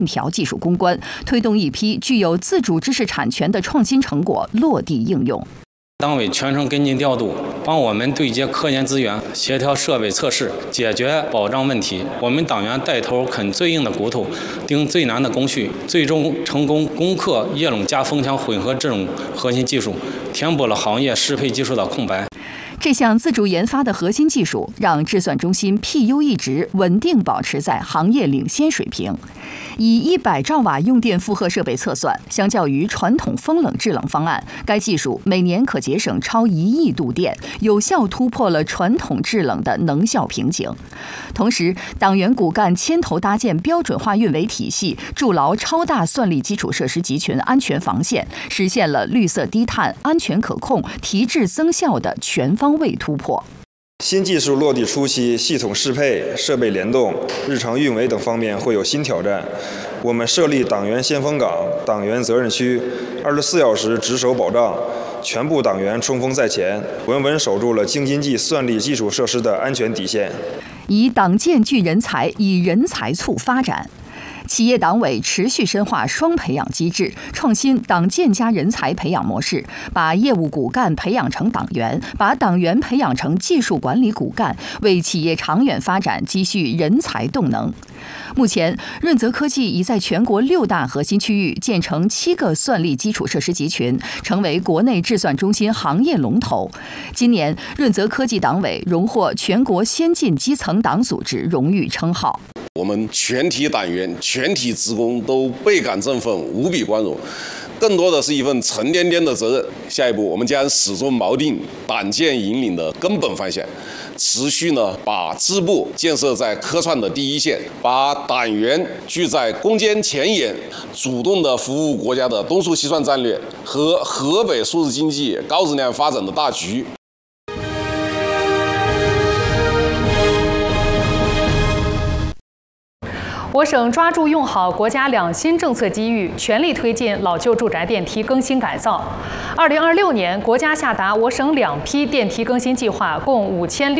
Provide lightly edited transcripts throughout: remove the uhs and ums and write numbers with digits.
条技术攻关，推动一批具有自主知识产权的创新成果落地应用。 党委全程跟进调度，帮我们对接科研资源，协调设备测试，解决保障问题。我们党员带头啃最硬的骨头，盯最难的工序，最终成功攻克液冷加风枪混合这种核心技术，填补了行业适配技术的空白。 这项自主研发的核心技术，让制算中心 PU 一值稳定保持在行业领先水平。以100兆瓦用电负荷设备测算，相较于传统风冷制冷方案，该技术每年可节省超1亿度电，有效突破了传统制冷的能效瓶颈。同时，党员骨干牵头搭建标准化运维体系，筑牢超大算力基础设施集群安全防线，实现了绿色低碳、安全可控、提质增效的全方位突破。 新技术落地初期，系统适配、设备联动、日常运维等方面会有新挑战。我们设立党员先锋岗、党员责任区，24小时值守保障，全部党员冲锋在前，稳稳守住了京津冀算力基础设施的安全底线。 以党建聚人才，以人才促发展。企业党委持续深化双培养机制，创新党建加人才培养模式，把业务骨干培养成党员，把党员培养成技术管理骨干，为企业长远发展积蓄人才动能。目前，润泽科技已在全国6大核心区域建成7个算力基础设施集群，成为国内制算中心行业龙头。今年，润泽科技党委荣获全国先进基层党组织荣誉称号。 我们全体党员、全体职工都倍感振奋，无比光荣，更多的是一份沉甸甸的责任。下一步，我们将始终锚定党建引领的根本方向，持续把支部建设在科创的第一线，把党员聚在攻坚前沿，主动地服务国家的东数西算战略和河北数字经济高质量发展的大局。 我省抓住用好国家2新政策机遇，全力推进老旧住宅电梯更新改造。2026年，国家下达我省2批电梯更新计划，共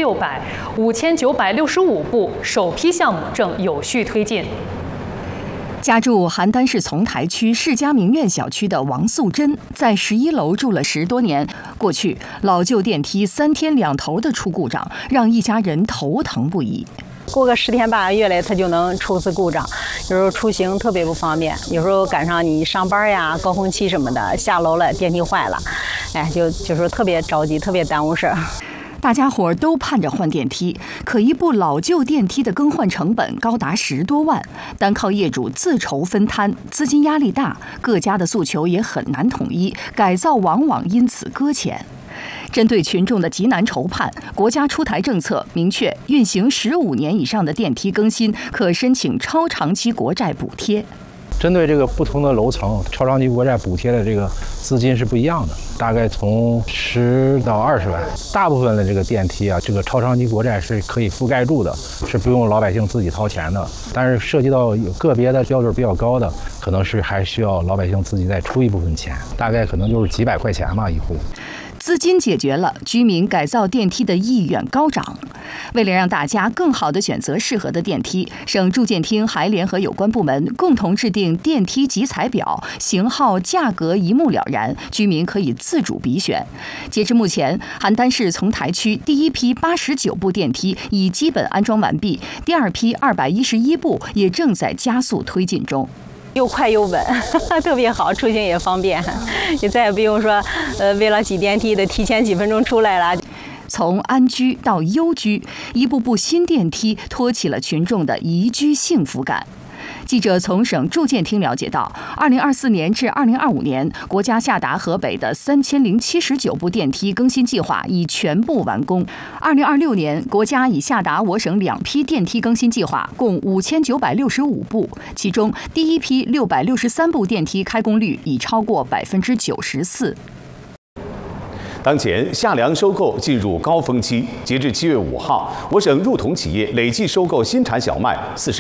5965部，首批项目正有序推进。 家住邯郸市丛台区世家名苑小区的王素贞，在11楼住了10多年。过去，老旧电梯3天2头的出故障，让一家人头疼不已。 过个10天8个月来，它就能出次故障，有时候出行特别不方便，有时候赶上你上班呀、高峰期什么的，下楼了电梯坏了，就是特别着急，特别耽误事儿。 大家伙都盼着换电梯，可一部老旧电梯的更换成本高达10多万，单靠业主自筹分摊，资金压力大，各家的诉求也很难统一，改造往往因此搁浅。针对群众的急难愁盼，国家出台政策，明确运行15年以上的电梯更新可申请超长期国债补贴。 针对这个不同的楼层，超长期国债补贴的这个资金是不一样的，大概从10到20万。大部分的这个电梯啊，这个超长期国债是可以覆盖住的，是不用老百姓自己掏钱的。但是涉及到有个别的标准比较高的，可能是还需要老百姓自己再出一部分钱，大概可能就是几百块钱吧一户。 资金解决了，居民改造电梯的意愿高涨。为了让大家更好地选择适合的电梯，省住建厅还联合有关部门共同制定电梯集采表，型号、价格一目了然，居民可以自主比选。截至目前，邯郸市丛台区第一批89部电梯已基本安装完毕，第2批211部也正在加速推进中。 又快又稳，特别好，出行也方便，就再也不用说，为了挤电梯得提前几分钟出来了。 从安居到优居，一步步新电梯托起了群众的宜居幸福感。记者从省住建厅了解到，2024年至2025年，国家下达河北的3079部电梯更新计划已全部完工。2026年，国家已下达我省2批电梯更新计划，共5965部，其中第一批663部电梯开工率已超过94%。 当前夏粮收购进入高峰期，截至7月5号，我省入统企业累计收购新产小麦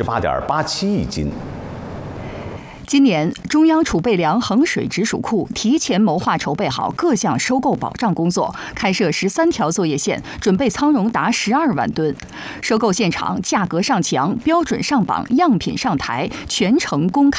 48.87亿斤。 今年，中央储备粮衡水直属库提前谋划筹备好各项收购保障工作，开设13条作业线，准备仓容达12万吨。收购现场价格上墙，标准上榜，样品上台，全程公开